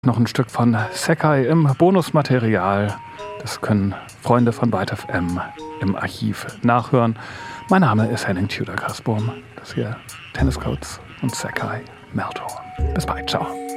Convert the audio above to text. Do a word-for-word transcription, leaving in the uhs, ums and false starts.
Noch ein Stück von Sekai im Bonusmaterial. Das können Freunde von Byte F M im Archiv nachhören. Mein Name ist Henning Tudor-Kasburm. Das hier Tennis Codes und Sekai Melthorn. Bis bald, ciao.